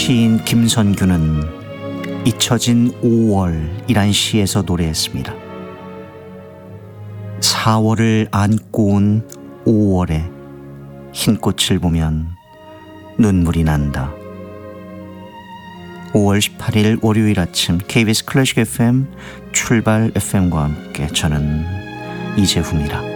시인 김선규는 잊혀진 5월이란 시에서 노래했습니다. 4월을 안고 온 5월에 흰 꽃을 보면 눈물이 난다. 5월 18일 월요일 아침 KBS 클래식 FM 출발 FM과 함께 저는 이재훈이라